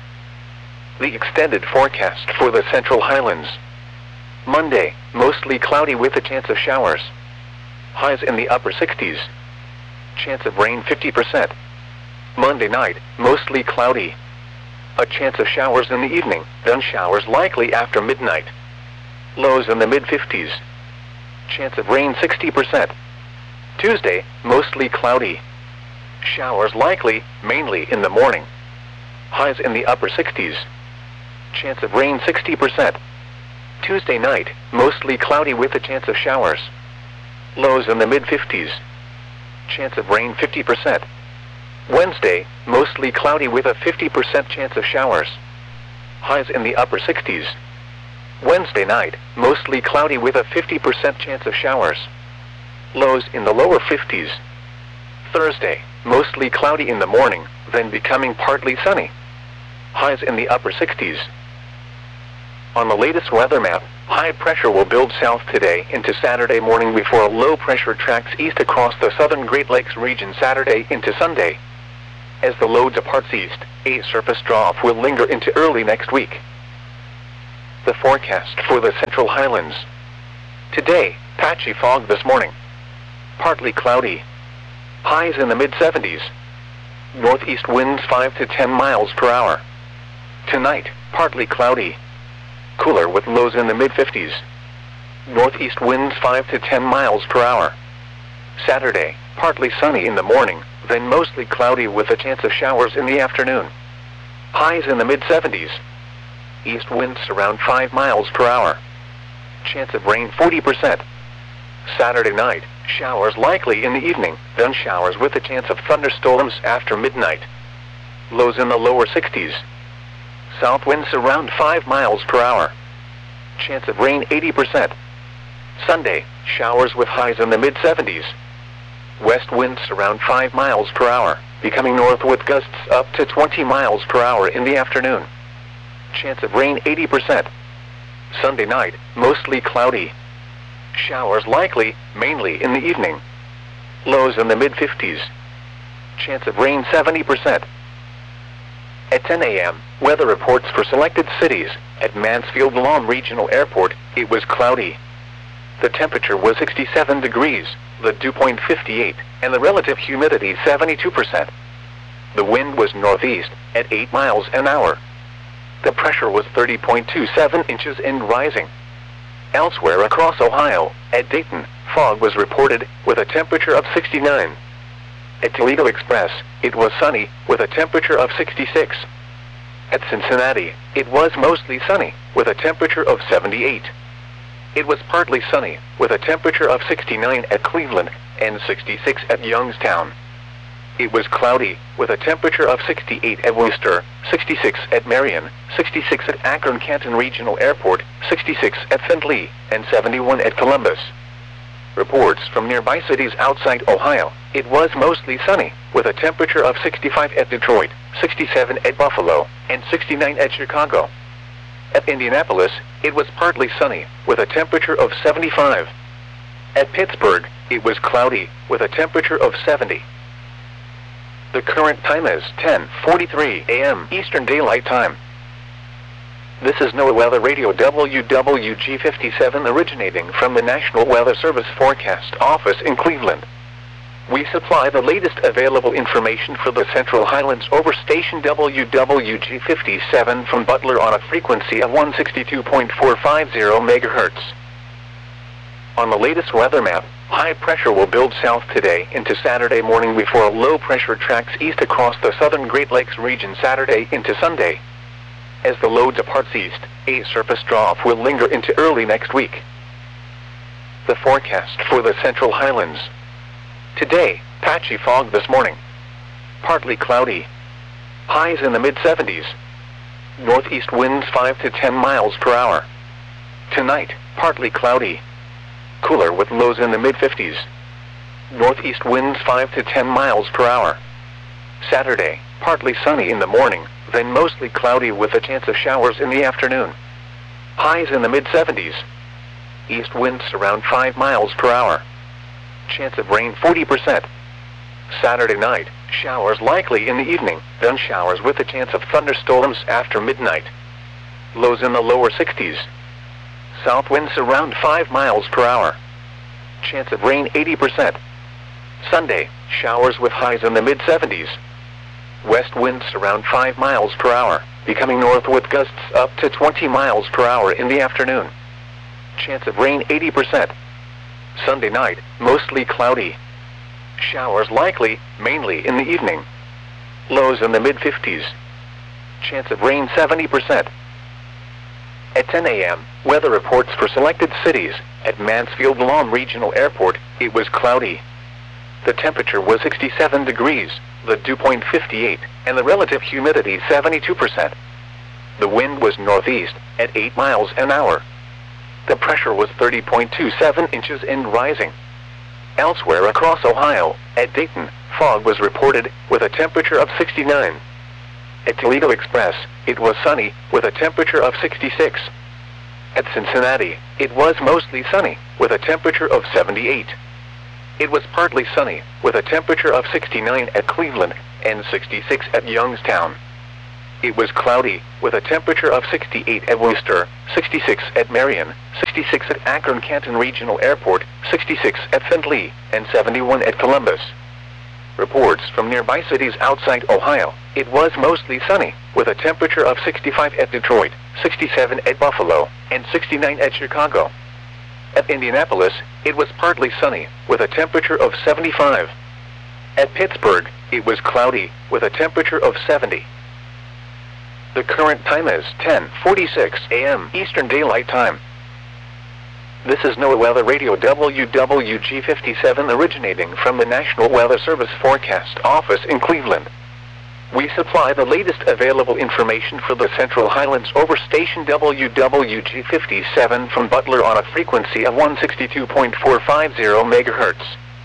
The extended forecast for the Central Highlands. Monday, mostly cloudy with a chance of showers. Highs in the upper 60s. Chance of rain 50%. Monday night, mostly cloudy. A chance of showers in the evening, then showers likely after midnight. Lows in the mid-50s. Chance of rain 60%. Tuesday, mostly cloudy. Showers likely, mainly in the morning. Highs in the upper 60s. Chance of rain 60%. Tuesday night, mostly cloudy with a chance of showers. Lows in the mid-50s. Chance of rain 50%. Wednesday, mostly cloudy with a 50% chance of showers. Highs in the upper 60s. Wednesday night, mostly cloudy with a 50% chance of showers. Lows in the lower 50s. Thursday, mostly cloudy in the morning, then becoming partly sunny. Highs in the upper 60s. On the latest weather map, high pressure will build south today into Saturday morning before low pressure tracks east across the southern Great Lakes region Saturday into Sunday. As the low departs east, a surface trough will linger into early next week. The forecast for the Central Highlands. Today, patchy fog this morning. Partly cloudy. Highs in the mid-70s. Northeast winds 5 to 10 miles per hour. Tonight, partly cloudy. Cooler with lows in the mid-50s. Northeast winds 5 to 10 miles per hour. Saturday, partly sunny in the morning, then mostly cloudy with a chance of showers in the afternoon. Highs in the mid-70s. East winds around 5 miles per hour. Chance of rain 40%. Saturday night, showers likely in the evening, then showers with a chance of thunderstorms after midnight. Lows in the lower 60s. South winds around 5 miles per hour. Chance of rain 80%. Sunday, showers with highs in the mid-70s. West winds around 5 miles per hour, becoming north with gusts up to 20 miles per hour in the afternoon. Chance of rain 80%. Sunday night, mostly cloudy. Showers likely, mainly in the evening. Lows in the mid-50s. Chance of rain 70%. At 10 a.m., weather reports for selected cities. At Mansfield Lawn Regional Airport, it was cloudy. The temperature was 67 degrees, the dew point 58, and the relative humidity 72%. The wind was northeast, at 8 miles an hour. The pressure was 30.27 inches and rising. Elsewhere across Ohio, at Dayton, fog was reported, with a temperature of 69. At Toledo Express, it was sunny, with a temperature of 66. At Cincinnati, it was mostly sunny, with a temperature of 78. It was partly sunny, with a temperature of 69 at Cleveland, and 66 at Youngstown. It was cloudy, with a temperature of 68 at Worcester, 66 at Marion, 66 at Akron-Canton Regional Airport, 66 at St. Louis, and 71 at Columbus. Reports from nearby cities outside Ohio, it was mostly sunny, with a temperature of 65 at Detroit, 67 at Buffalo, and 69 at Chicago. At Indianapolis, it was partly sunny, with a temperature of 75. At Pittsburgh, it was cloudy, with a temperature of 70. The current time is 10:43 a.m. Eastern Daylight Time. This is NOAA Weather Radio WWG57 originating from the National Weather Service Forecast Office in Cleveland. We supply the latest available information for the Central Highlands over station WWG57 from Butler on a frequency of 162.450 MHz. On the latest weather map, high pressure will build south today into Saturday morning before low pressure tracks east across the southern Great Lakes region Saturday into Sunday. As the low departs east, a surface trough will linger into early next week. The forecast for the Central Highlands. Today, patchy fog this morning. Partly cloudy. Highs in the mid-70s. Northeast winds 5 to 10 miles per hour. Tonight, partly cloudy. Cooler with lows in the mid-50s. Northeast winds 5 to 10 miles per hour. Saturday, partly sunny in the morning, then mostly cloudy with a chance of showers in the afternoon. Highs in the mid-70s. East winds around 5 miles per hour. Chance of rain 40%. Saturday night, showers likely in the evening, then showers with a chance of thunderstorms after midnight. Lows in the lower 60s. South winds around 5 miles per hour. Chance of rain 80%. Sunday, showers with highs in the mid-70s. West winds around 5 miles per hour, becoming north with gusts up to 20 miles per hour in the afternoon. Chance of rain 80%. Sunday night, mostly cloudy. Showers likely, mainly in the evening. Lows in the mid-50s. Chance of rain 70%. At 10 a.m., weather reports for selected cities. At Mansfield Lawn Regional Airport, it was cloudy. The temperature was 67 degrees, the dew point 58, and the relative humidity 72%. The wind was northeast, at 8 miles an hour. The pressure was 30.27 inches and rising. Elsewhere across Ohio, at Dayton, fog was reported, with a temperature of 69. At Toledo Express, it was sunny, with a temperature of 66. At Cincinnati, it was mostly sunny, with a temperature of 78. It was partly sunny, with a temperature of 69 at Cleveland, and 66 at Youngstown. It was cloudy, with a temperature of 68 at Worcester, 66 at Marion, 66 at Akron-Canton Regional Airport, 66 at Findlay, and 71 at Columbus. Reports from nearby cities outside Ohio, it was mostly sunny, with a temperature of 65 at Detroit, 67 at Buffalo, and 69 at Chicago. At Indianapolis, it was partly sunny, with a temperature of 75. At Pittsburgh, it was cloudy, with a temperature of 70. The current time is 10:46 a.m. Eastern Daylight Time. This is NOAA Weather Radio WWG57 originating from the National Weather Service Forecast Office in Cleveland. We supply the latest available information for the Central Highlands over station WWG57 from Butler on a frequency of 162.450 MHz.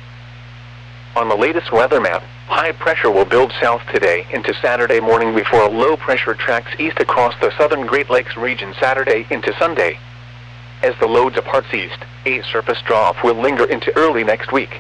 On the latest weather map, high pressure will build south today into Saturday morning before low pressure tracks east across the southern Great Lakes region Saturday into Sunday. As the low departs east, a surface trough will linger into early next week.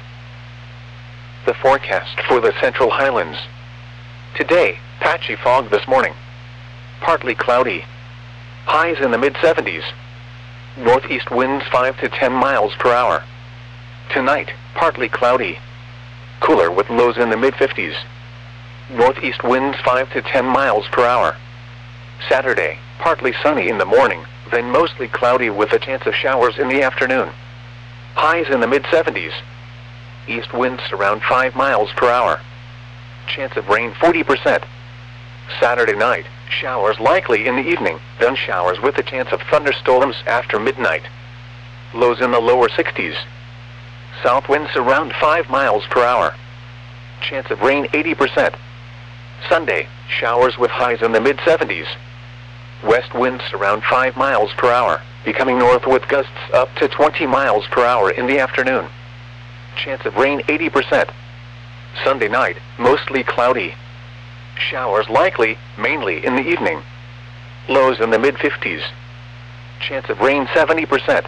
The forecast for the Central Highlands. Today, patchy fog this morning. Partly cloudy. Highs in the mid-70s. Northeast winds 5 to 10 miles per hour. Tonight, partly cloudy. Cooler with lows in the mid-50s. Northeast winds 5 to 10 miles per hour. Saturday, partly sunny in the morning, then mostly cloudy with a chance of showers in the afternoon. Highs in the mid-70s. East winds around 5 miles per hour. Chance of rain 40%. Saturday night, showers likely in the evening, then showers with a chance of thunderstorms after midnight. Lows in the lower 60s. South winds around 5 miles per hour. Chance of rain 80%. Sunday, showers with highs in the mid-70s. West winds around 5 miles per hour, becoming north with gusts up to 20 miles per hour in the afternoon. Chance of rain 80%. Sunday night, mostly cloudy. Showers likely, mainly in the evening. Lows in the mid-50s. Chance of rain 70%.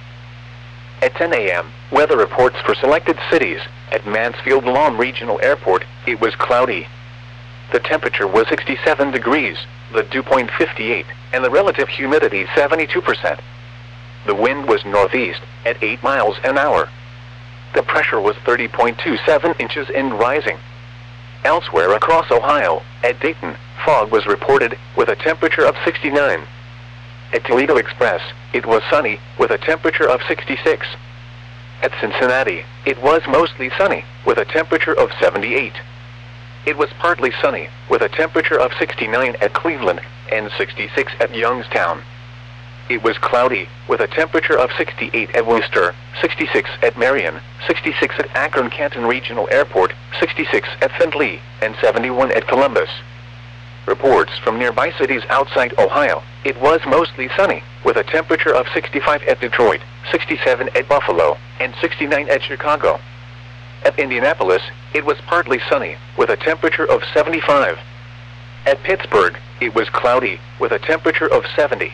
At 10 a.m., weather reports for selected cities. At Mansfield Lawn Regional Airport, it was cloudy. The temperature was 67 degrees, the dew point 58, and the relative humidity 72%. The wind was northeast, at 8 miles an hour. The pressure was 30.27 inches and rising. Elsewhere across Ohio, at Dayton, fog was reported, with a temperature of 69. At Toledo Express, it was sunny, with a temperature of 66. At Cincinnati, it was mostly sunny, with a temperature of 78. It was partly sunny, with a temperature of 69 at Cleveland, and 66 at Youngstown. It was cloudy, with a temperature of 68 at Worcester, 66 at Marion, 66 at Akron-Canton Regional Airport, 66 at Findlay, and 71 at Columbus. Reports from nearby cities outside Ohio, it was mostly sunny, with a temperature of 65 at Detroit, 67 at Buffalo, and 69 at Chicago. At Indianapolis, it was partly sunny, with a temperature of 75. At Pittsburgh, it was cloudy, with a temperature of 70.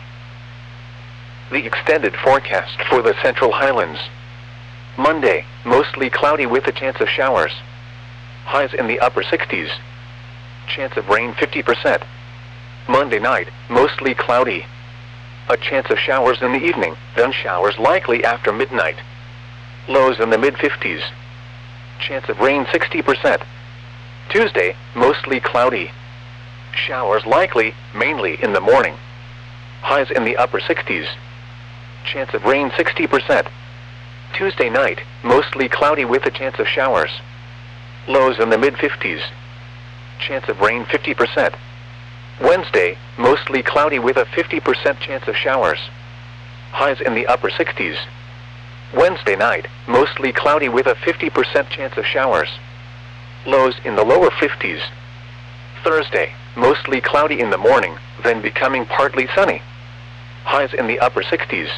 The extended forecast for the Central Highlands. Monday, mostly cloudy with a chance of showers. Highs in the upper 60s. Chance of rain 50%. Monday night, mostly cloudy. A chance of showers in the evening, then showers likely after midnight. Lows in the mid-50s. Chance of rain 60%. Tuesday, mostly cloudy. Showers likely, mainly in the morning. Highs in the upper 60s. Chance of rain 60%. Tuesday night, mostly cloudy with a chance of showers. Lows in the mid-50s. Chance of rain 50%. Wednesday, mostly cloudy with a 50% chance of showers. Highs in the upper 60s. Wednesday night, mostly cloudy with a 50% chance of showers. Lows in the lower 50s. Thursday, mostly cloudy in the morning, then becoming partly sunny. Highs in the upper 60s.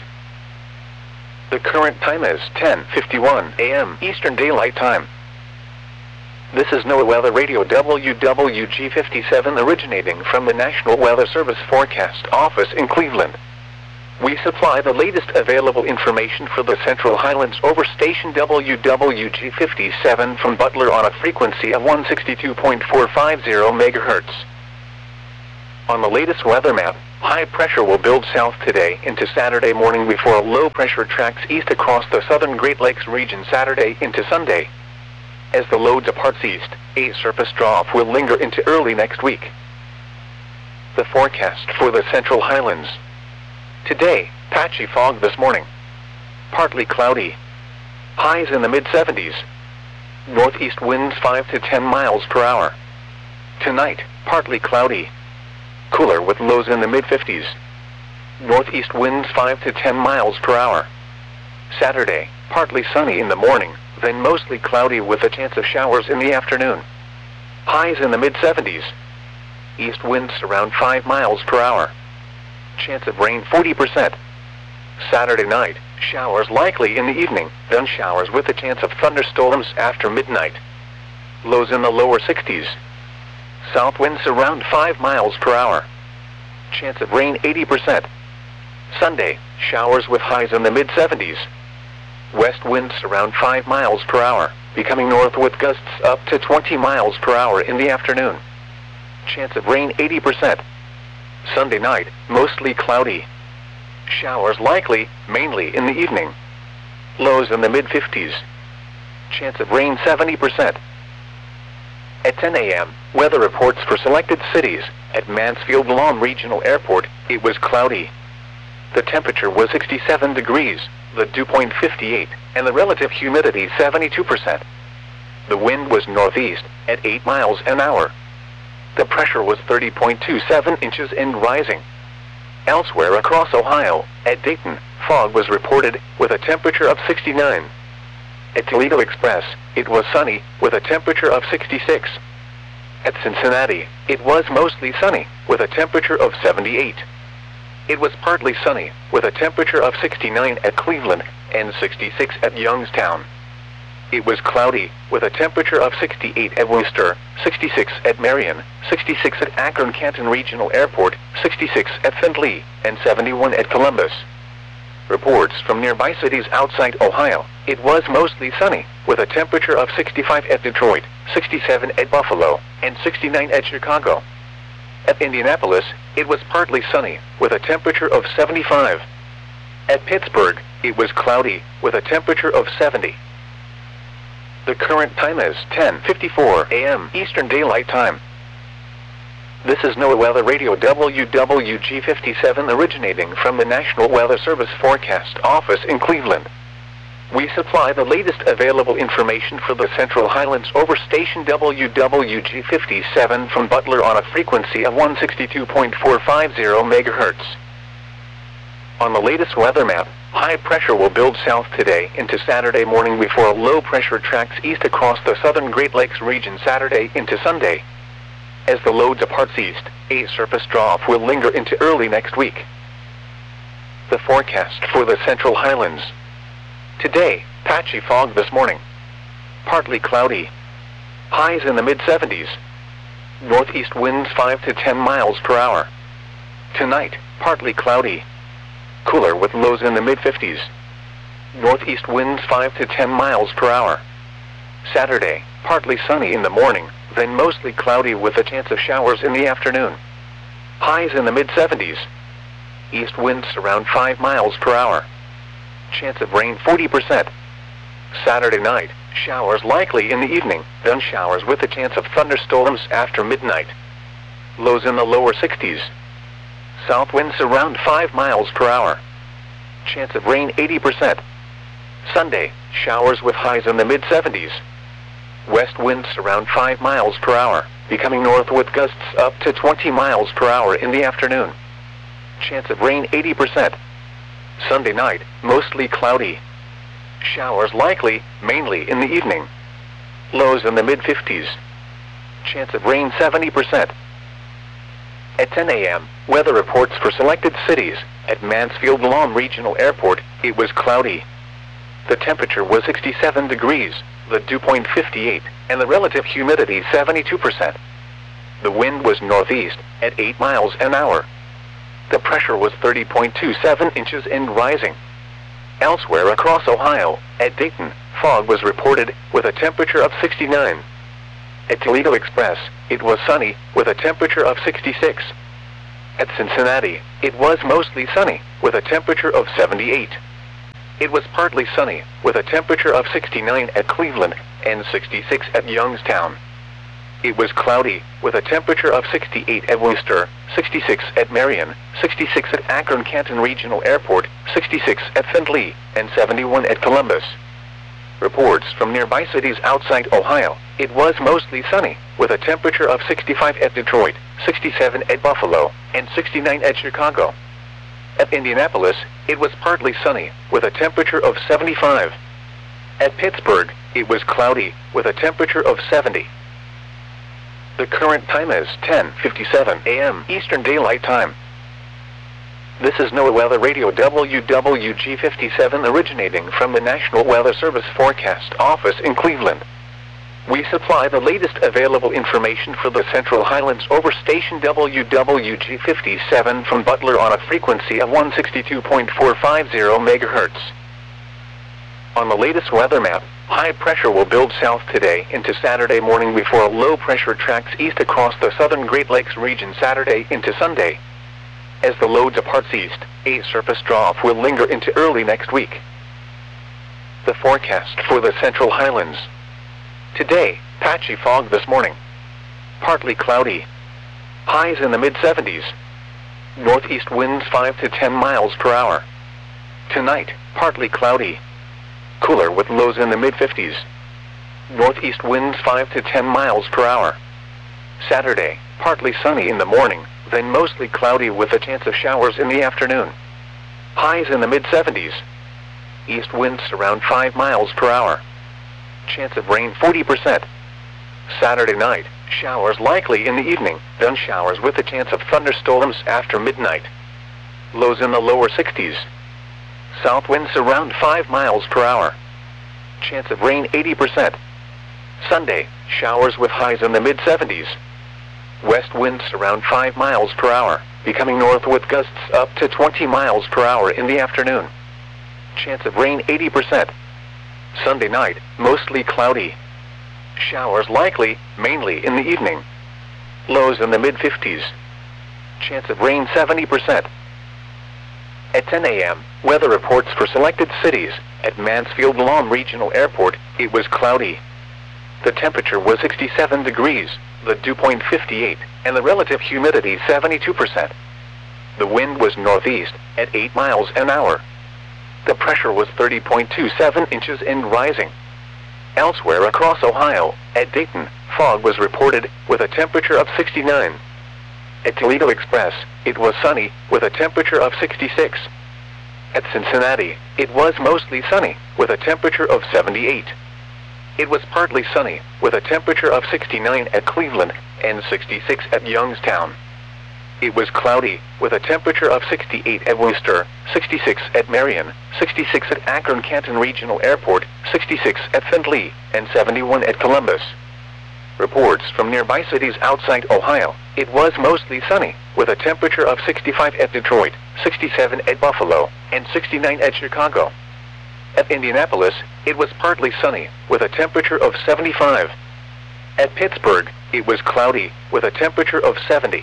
The current time is 10:51 a.m. Eastern Daylight Time. This is NOAA Weather Radio WWG57 originating from the National Weather Service Forecast Office in Cleveland. We supply the latest available information for the Central Highlands over station WWG57 from Butler on a frequency of 162.450 MHz. On the latest weather map, high pressure will build south today into Saturday morning before low pressure tracks east across the southern Great Lakes region Saturday into Sunday. As the low departs east, a surface trough will linger into early next week. The forecast for the Central Highlands. Today, patchy fog this morning. Partly cloudy. Highs in the mid-70s. Northeast winds 5 to 10 miles per hour. Tonight, partly cloudy. Cooler with lows in the mid-50s. Northeast winds 5 to 10 miles per hour. Saturday, partly sunny in the morning, then mostly cloudy with a chance of showers in the afternoon. Highs in the mid-70s. East winds around 5 miles per hour. Chance of rain 40%. Saturday night, showers likely in the evening, then showers with a chance of thunderstorms after midnight. Lows in the lower 60s. South winds around 5 miles per hour. Chance of rain 80%. Sunday, showers with highs in the mid-70s. West winds around 5 miles per hour, becoming north with gusts up to 20 miles per hour in the afternoon. Chance of rain 80%. Sunday night, mostly cloudy. Showers likely, mainly in the evening. Lows in the mid-50s. Chance of rain 70%. At 10 a.m., weather reports for selected cities. At Mansfield-Lom Regional Airport, it was cloudy. The temperature was 67 degrees, the dew point 58, and the relative humidity 72%. The wind was northeast, at 8 miles an hour. The pressure was 30.27 inches and rising. Elsewhere across Ohio, at Dayton, fog was reported, with a temperature of 69. At Toledo Express, it was sunny, with a temperature of 66. At Cincinnati, it was mostly sunny, with a temperature of 78. It was partly sunny, with a temperature of 69 at Cleveland, and 66 at Youngstown. It was cloudy, with a temperature of 68 at Worcester, 66 at Marion, 66 at Akron-Canton Regional Airport, 66 at Findlay, and 71 at Columbus. Reports from nearby cities outside Ohio, it was mostly sunny, with a temperature of 65 at Detroit, 67 at Buffalo, and 69 at Chicago. At Indianapolis, it was partly sunny, with a temperature of 75. At Pittsburgh, it was cloudy, with a temperature of 70. The current time is 10:54 a.m. Eastern Daylight Time. This is NOAA Weather Radio WWG57 originating from the National Weather Service Forecast Office in Cleveland. We supply the latest available information for the Central Highlands over station WWG57 from Butler on a frequency of 162.450 MHz. On the latest weather map, high pressure will build south today into Saturday morning before low pressure tracks east across the southern Great Lakes region Saturday into Sunday. As the low departs east, a surface trough will linger into early next week. The forecast for the Central Highlands. Today, patchy fog this morning. Partly cloudy. Highs in the mid-70s. Northeast winds 5 to 10 miles per hour. Tonight, partly cloudy. Cooler with lows in the mid-50s. Northeast winds 5 to 10 miles per hour. Saturday, partly sunny in the morning, then mostly cloudy with a chance of showers in the afternoon. Highs in the mid-70s. East winds around 5 miles per hour. Chance of rain 40%. Saturday night, showers likely in the evening, then showers with a chance of thunderstorms after midnight. Lows in the lower 60s. South winds around 5 miles per hour. Chance of rain 80%. Sunday, showers with highs in the mid-70s. West winds around 5 miles per hour, becoming north with gusts up to 20 miles per hour in the afternoon. Chance of rain 80%. Sunday night, mostly cloudy. Showers likely, mainly in the evening. Lows in the mid-50s. Chance of rain 70%. At 10 a.m., weather reports for selected cities. At Mansfield-Lom Regional Airport, it was cloudy. The temperature was 67 degrees, the dew point 58, and the relative humidity 72%. The wind was northeast, at 8 miles an hour. The pressure was 30.27 inches and rising. Elsewhere across Ohio, at Dayton, fog was reported, with a temperature of 69. At Toledo Express, it was sunny, with a temperature of 66. At Cincinnati, it was mostly sunny, with a temperature of 78. It was partly sunny, with a temperature of 69 at Cleveland, and 66 at Youngstown. It was cloudy, with a temperature of 68 at Worcester, 66 at Marion, 66 at Akron-Canton Regional Airport, 66 at Findlay, and 71 at Columbus. Reports from nearby cities outside Ohio, it was mostly sunny, with a temperature of 65 at Detroit, 67 at Buffalo, and 69 at Chicago. At Indianapolis, it was partly sunny, with a temperature of 75. At Pittsburgh, it was cloudy, with a temperature of 70. The current time is 10:57 a.m. Eastern Daylight Time. This is NOAA Weather Radio WWG57 originating from the National Weather Service Forecast Office in Cleveland. We supply the latest available information for the Central Highlands over station WWG57 from Butler on a frequency of 162.450 MHz. On the latest weather map, high pressure will build south today into Saturday morning before low pressure tracks east across the southern Great Lakes region Saturday into Sunday. As the low departs east, a surface trough will linger into early next week. The forecast for the Central Highlands. Today, patchy fog this morning. Partly cloudy. Highs in the mid-70s. Northeast winds 5 to 10 miles per hour. Tonight, partly cloudy. Cooler with lows in the mid-50s. Northeast winds 5 to 10 miles per hour. Saturday, partly sunny in the morning, then mostly cloudy with a chance of showers in the afternoon. Highs in the mid-70s. East winds around 5 miles per hour. Chance of rain 40%. Saturday night, showers likely in the evening, then showers with a chance of thunderstorms after midnight. Lows in the lower 60s. South winds around 5 miles per hour. Chance of rain 80%. Sunday, showers with highs in the mid-70s. West winds around 5 miles per hour, becoming north with gusts up to 20 miles per hour in the afternoon. Chance of rain 80%. Sunday night, mostly cloudy. Showers likely, mainly in the evening. Lows in the mid-50s. Chance of rain 70%. At 10 a.m., weather reports for selected cities. At Mansfield-Lom Regional Airport, it was cloudy. The temperature was 67 degrees, the dew point 58, and the relative humidity 72%. The wind was northeast, at 8 miles an hour. The pressure was 30.27 inches and rising. Elsewhere across Ohio, at Dayton, fog was reported, with a temperature of 69. At Toledo Express, it was sunny, with a temperature of 66. At Cincinnati, it was mostly sunny, with a temperature of 78. It was partly sunny, with a temperature of 69 at Cleveland, and 66 at Youngstown. It was cloudy, with a temperature of 68 at Worcester, 66 at Marion, 66 at Akron-Canton Regional Airport, 66 at Findlay, and 71 at Columbus. Reports from nearby cities outside Ohio, it was mostly sunny, with a temperature of 65 at Detroit, 67 at Buffalo, and 69 at Chicago. At Indianapolis, it was partly sunny, with a temperature of 75. At Pittsburgh, it was cloudy, with a temperature of 70.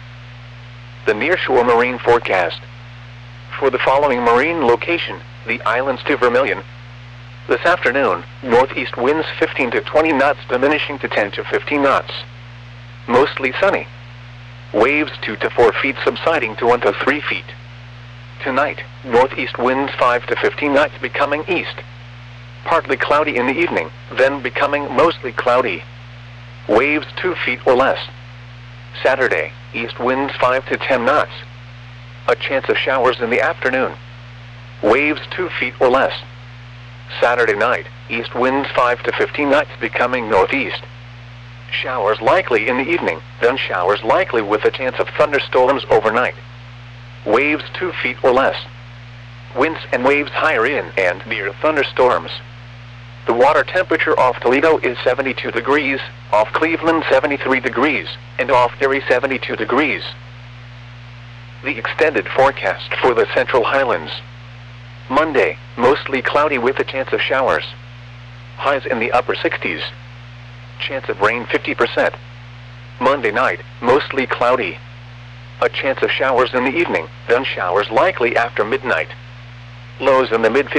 The nearshore marine forecast. For the following marine location, the islands to Vermilion. This afternoon, northeast winds 15 to 20 knots diminishing to 10 to 15 knots. Mostly sunny. Waves 2 to 4 feet subsiding to 1 to 3 feet. Tonight, northeast winds 5 to 15 knots becoming east. Partly cloudy in the evening, then becoming mostly cloudy. Waves 2 feet or less. Saturday, east winds 5 to 10 knots. A chance of showers in the afternoon. Waves 2 feet or less. Saturday night, east winds 5 to 15 knots becoming northeast. Showers likely in the evening, then showers likely with a chance of thunderstorms overnight. Waves 2 feet or less. Winds and waves higher in and near thunderstorms. The water temperature off Toledo is 72 degrees, off Cleveland 73 degrees, and off Erie 72 degrees. The extended forecast for the Central Highlands. Monday, mostly cloudy with a chance of showers. Highs in the upper 60s. Chance of rain 50%. Monday night, mostly cloudy. A chance of showers in the evening, then showers likely after midnight. Lows in the mid